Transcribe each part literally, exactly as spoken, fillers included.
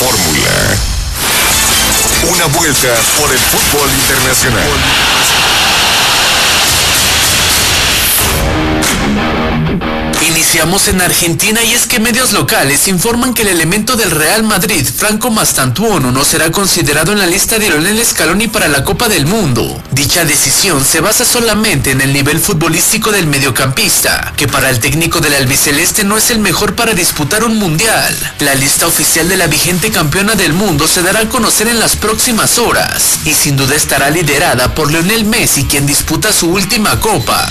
fórmula. Una vuelta por el fútbol internacional. Iniciamos en Argentina y es que medios locales informan que el elemento del Real Madrid, Franco Mastantuono, no será considerado en la lista de Lionel Scaloni para la Copa del Mundo. Dicha decisión se basa solamente en el nivel futbolístico del mediocampista, que para el técnico del albiceleste no es el mejor para disputar un mundial. La lista oficial de la vigente campeona del mundo se dará a conocer en las próximas horas, y sin duda estará liderada por Lionel Messi, quien disputa su última Copa.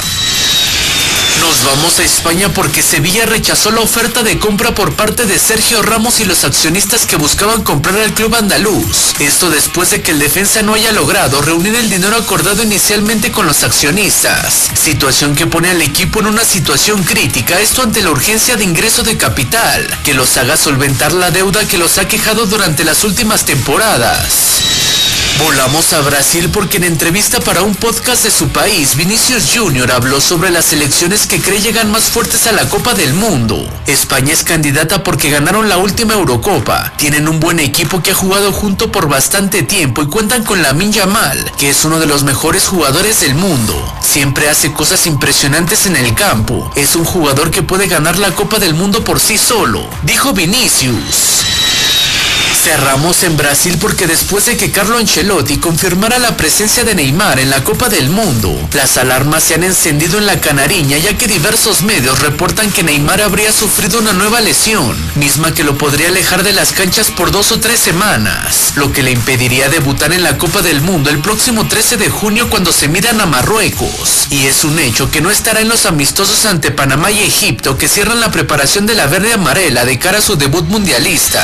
Nos vamos a España porque Sevilla rechazó la oferta de compra por parte de Sergio Ramos y los accionistas que buscaban comprar al club andaluz. Esto después de que el defensa no haya logrado reunir el dinero acordado inicialmente con los accionistas. Situación que pone al equipo en una situación crítica, esto ante la urgencia de ingreso de capital, que los haga solventar la deuda que los ha quejado durante las últimas temporadas. Volamos a Brasil porque en entrevista para un podcast de su país, Vinicius Junior habló sobre las selecciones que cree llegan más fuertes a la Copa del Mundo. España es candidata porque ganaron la última Eurocopa, tienen un buen equipo que ha jugado junto por bastante tiempo y cuentan con Lamine Yamal, que es uno de los mejores jugadores del mundo. Siempre hace cosas impresionantes en el campo, es un jugador que puede ganar la Copa del Mundo por sí solo, dijo Vinicius. Cerramos en Brasil porque después de que Carlo Ancelotti confirmara la presencia de Neymar en la Copa del Mundo, las alarmas se han encendido en la Canariña, ya que diversos medios reportan que Neymar habría sufrido una nueva lesión, misma que lo podría alejar de las canchas por dos o tres semanas, lo que le impediría debutar en la Copa del Mundo el próximo trece de junio cuando se midan a Marruecos, y es un hecho que no estará en los amistosos ante Panamá y Egipto que cierran la preparación de la verde amarela de cara a su debut mundialista.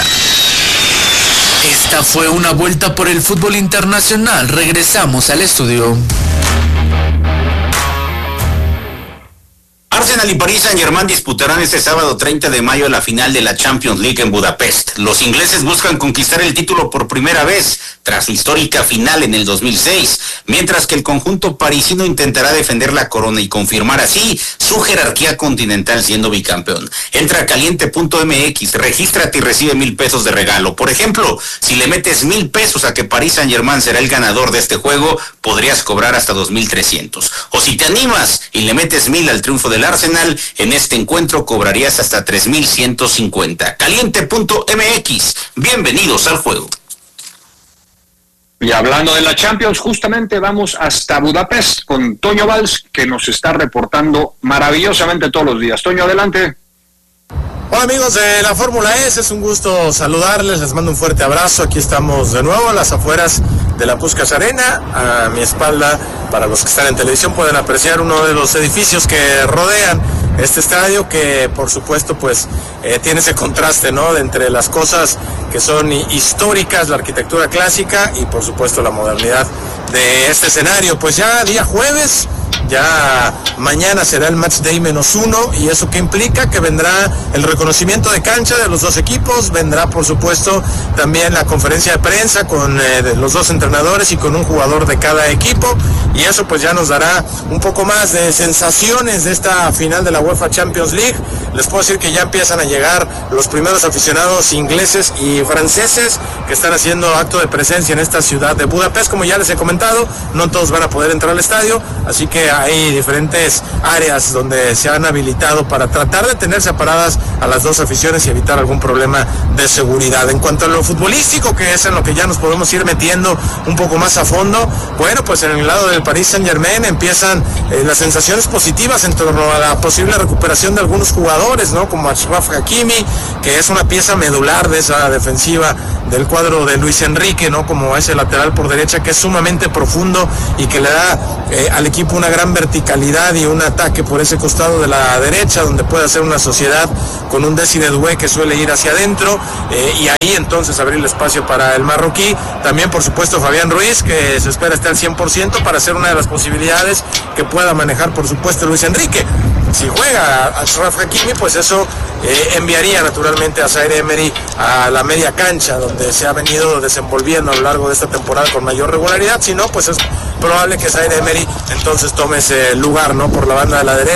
Esta fue una vuelta por el fútbol internacional. Regresamos al estudio. Arsenal y Paris Saint-Germain disputarán este sábado treinta de mayo la final de la Champions League en Budapest. Los ingleses buscan conquistar el título por primera vez tras su histórica final en el dos mil seis, mientras que el conjunto parisino intentará defender la corona y confirmar así su jerarquía continental siendo bicampeón. Entra a caliente punto m x, regístrate y recibe mil pesos de regalo. Por ejemplo, si le metes mil pesos a que Paris Saint-Germain será el ganador de este juego, podrías cobrar hasta dos mil trescientos. O si te animas y le metes mil al triunfo del Arsenal, en este encuentro cobrarías hasta tres mil ciento cincuenta. caliente punto m x, bienvenidos al juego. Y hablando de la Champions, justamente vamos hasta Budapest con Toño Valls, que nos está reportando maravillosamente todos los días. Toño, adelante. Hola amigos de la Fórmula E, es un gusto saludarles, les mando un fuerte abrazo. Aquí estamos de nuevo a las afueras de la Puskás Arena. A mi espalda, para los que están en televisión, pueden apreciar uno de los edificios que rodean este estadio, que por supuesto pues eh, tiene ese contraste, ¿no?, de entre las cosas que son históricas, la arquitectura clásica y por supuesto la modernidad de este escenario. Pues ya día jueves, ya mañana será el match day menos uno, y eso que implica que vendrá el reconocimiento de cancha de los dos equipos, vendrá por supuesto también la conferencia de prensa con eh, de los dos entrenadores y con un jugador de cada equipo, y eso pues ya nos dará un poco más de sensaciones de esta final de la UEFA Champions League. Les puedo decir que ya empiezan a llegar los primeros aficionados ingleses y franceses que están haciendo acto de presencia en esta ciudad de Budapest. Como ya les he comentado, no todos van a poder entrar al estadio, así que hay diferentes áreas donde se han habilitado para tratar de tener separadas a las dos aficiones y evitar algún problema de seguridad. En cuanto a lo futbolístico, que es en lo que ya nos podemos ir metiendo un poco más a fondo, bueno, pues en el lado del Paris Saint-Germain empiezan eh, las sensaciones positivas en torno a la posible recuperación de algunos jugadores, ¿no?, como Achraf Hakimi, que es una pieza medular de esa defensiva del cuadro de Luis Enrique, ¿no?, como ese lateral por derecha que es sumamente profundo y que le da eh, al equipo una gran verticalidad y un ataque por ese costado de la derecha, donde puede hacer una sociedad con un Désiré Doué que suele ir hacia adentro, eh, y ahí entonces abrir el espacio para el marroquí. También por supuesto Fabián Ruiz, que se espera estar al cien por ciento para ser una de las posibilidades que pueda manejar por supuesto Luis Enrique. Si juega a Achraf Hakimi, pues eso eh, enviaría naturalmente a Zaire Emery a la media cancha, donde se ha venido desenvolviendo a lo largo de esta temporada con mayor regularidad. Si no, pues es probable que Zaire Emery entonces tome ese lugar, ¿no?, por la banda de la derecha.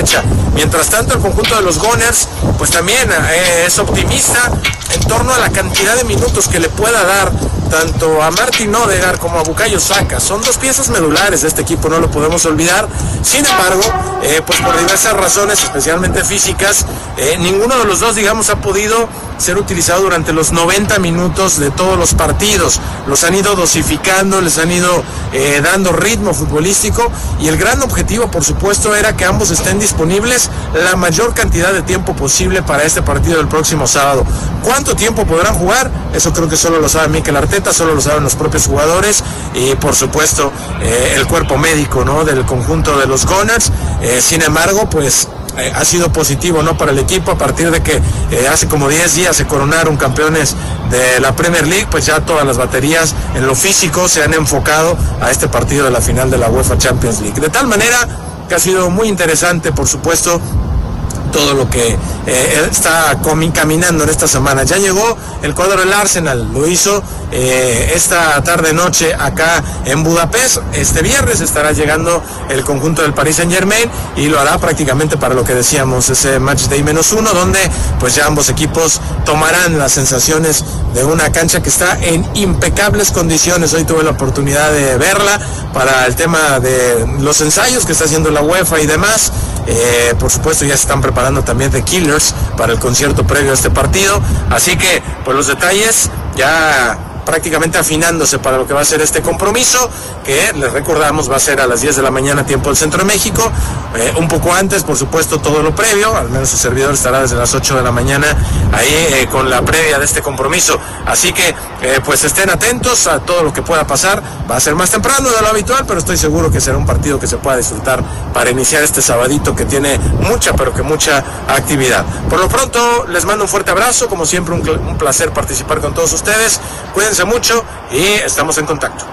Mientras tanto, el conjunto de los Gunners, pues también eh, es optimista en torno a la cantidad de minutos que le pueda dar tanto a Martin Odegaard como a Bukayo Saka. Son dos piezas medulares de este equipo, no lo podemos olvidar. Sin embargo, eh, pues por diversas razones, especialmente físicas, eh, ninguno de los dos, digamos, ha podido ser utilizado durante los noventa minutos de todos los partidos. Los han ido dosificando, les han ido eh, dando ritmo futbolístico, y el gran objetivo, por supuesto, era que ambos estén disponibles la mayor cantidad de tiempo posible para este partido del próximo sábado. ¿Cuánto tiempo podrán jugar? Eso creo que solo lo sabe Mikel Arteta, solo lo saben los propios jugadores y por supuesto eh, el cuerpo médico, ¿no?, del conjunto de los Gunners. Eh, sin embargo, pues eh, ha sido positivo, ¿no?, para el equipo. A partir de que eh, hace como diez días se coronaron campeones de la Premier League, pues ya todas las baterías en lo físico se han enfocado a este partido de la final de la UEFA Champions League. De tal manera que ha sido muy interesante, por supuesto, todo lo que eh, está caminando en esta semana. Ya llegó el cuadro del Arsenal, lo hizo eh, esta tarde noche acá en Budapest. Este viernes estará llegando el conjunto del Paris Saint Germain y lo hará prácticamente para lo que decíamos, ese match day menos uno, donde pues ya ambos equipos tomarán las sensaciones de una cancha que está en impecables condiciones. Hoy tuve la oportunidad de verla para el tema de los ensayos que está haciendo la UEFA y demás. Eh, por supuesto ya se están preparando también The Killers para el concierto previo a este partido, así que pues los detalles ya prácticamente afinándose para lo que va a ser este compromiso, que les recordamos va a ser a las diez de la mañana tiempo del Centro de México, eh, un poco antes, por supuesto, todo lo previo, al menos su servidor estará desde las ocho de la mañana ahí eh, con la previa de este compromiso, así que eh, pues estén atentos a todo lo que pueda pasar. Va a ser más temprano de lo habitual, pero estoy seguro que será un partido que se pueda disfrutar para iniciar este sabadito que tiene mucha, pero que mucha actividad. Por lo pronto, les mando un fuerte abrazo, como siempre un, un placer participar con todos ustedes, cuídense mucho y estamos en contacto.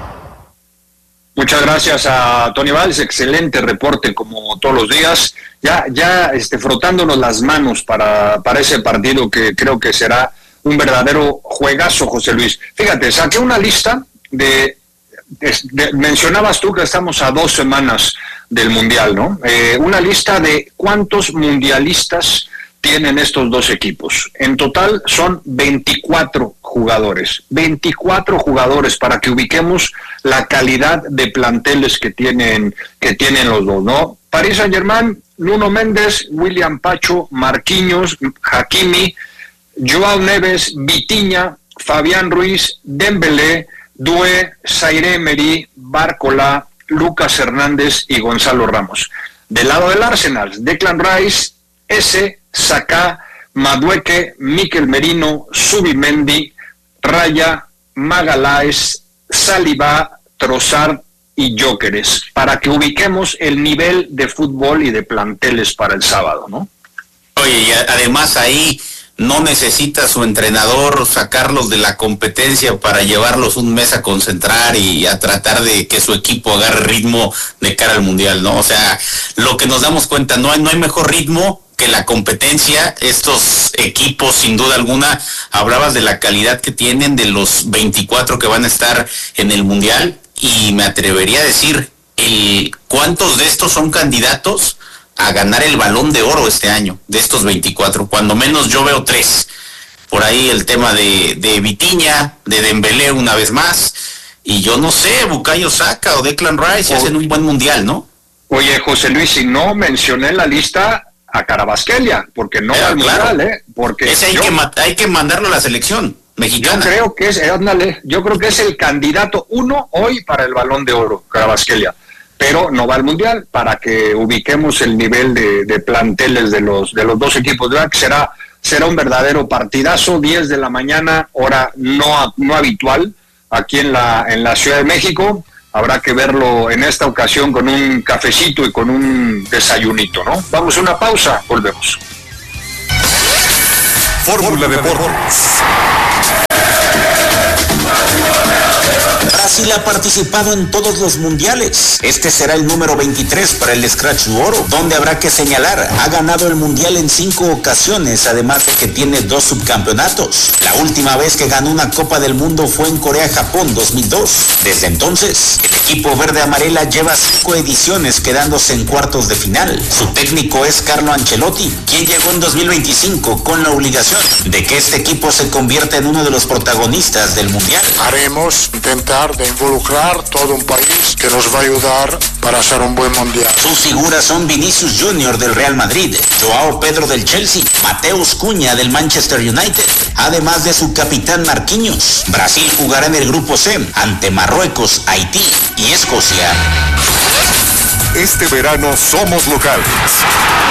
Muchas gracias a Tony Valls, excelente reporte como todos los días, ya ya este, frotándonos las manos para, para ese partido que creo que será un verdadero juegazo, José Luis. Fíjate, saqué una lista de, de, de mencionabas tú que estamos a dos semanas del Mundial, ¿no? Eh, una lista de cuántos mundialistas tienen estos dos equipos. En total son veinticuatro jugadores, veinticuatro jugadores para que ubiquemos la calidad de planteles que tienen, que tienen los dos, ¿no? Paris Saint-Germain, Nuno Méndez, William Pacho, Marquinhos, Hakimi, Joao Neves, Vitinha, Fabián Ruiz, Dembélé, Doué, Zaire Emery, Barcola, Lucas Hernández y Gonzalo Ramos. Del lado del Arsenal, Declan Rice, Eze, Saka, Madueke, Mikel Merino, Zubimendi, Raya, Magalhaes, Saliba, Trossard y Gyökeres, para que ubiquemos el nivel de fútbol y de planteles para el sábado, ¿no? Oye, y además ahí no necesita su entrenador sacarlos de la competencia para llevarlos un mes a concentrar y a tratar de que su equipo agarre ritmo de cara al Mundial, ¿no? O sea, lo que nos damos cuenta, no hay, no hay mejor ritmo que la competencia. Estos equipos, sin duda alguna, hablabas de la calidad que tienen, de los veinticuatro que van a estar en el Mundial, y me atrevería a decir, el, ¿cuántos de estos son candidatos a ganar el Balón de Oro este año? De estos veinticuatro, cuando menos yo veo tres. Por ahí el tema de, de Vitinha, de Dembélé una vez más, y yo no sé, Bukayo Saka o Declan Rice, si hacen un buen Mundial, ¿no? Oye, José Luis, si no mencioné la lista a Carabasquelia, porque no va al Mundial, ¿eh? Porque ese hay, yo, que ma- hay que mandarlo a la selección mexicana. Yo creo que es, ándale, yo creo que es el candidato uno hoy para el Balón de Oro, Carabasquelia, pero no va al Mundial, para que ubiquemos el nivel de, de planteles de los de los dos equipos, ¿verdad? Que será será un verdadero partidazo, diez de la mañana, hora no no habitual aquí en la en la Ciudad de México. Habrá que verlo en esta ocasión con un cafecito y con un desayunito, ¿no? Vamos a una pausa, volvemos. Fórmula Deportes. Brasil ha participado en todos los mundiales. Este será el número veintitrés para el Scratch de Oro, donde habrá que señalar, ha ganado el mundial en cinco ocasiones, además de que tiene dos subcampeonatos. La última vez que ganó una Copa del Mundo fue en Corea-Japón dos mil dos. Desde entonces, el equipo verde amarela lleva cinco ediciones quedándose en cuartos de final. Su técnico es Carlo Ancelotti, quien llegó en dos mil veinticinco con la obligación de que este equipo se convierta en uno de los protagonistas del mundial. Haremos intentar de involucrar todo un país que nos va a ayudar para hacer un buen mundial. Sus figuras son Vinicius Junior del Real Madrid, Joao Pedro del Chelsea, Mateus Cunha del Manchester United, además de su capitán Marquinhos. Brasil jugará en el grupo C ante Marruecos, Haití y Escocia. Este verano somos locales.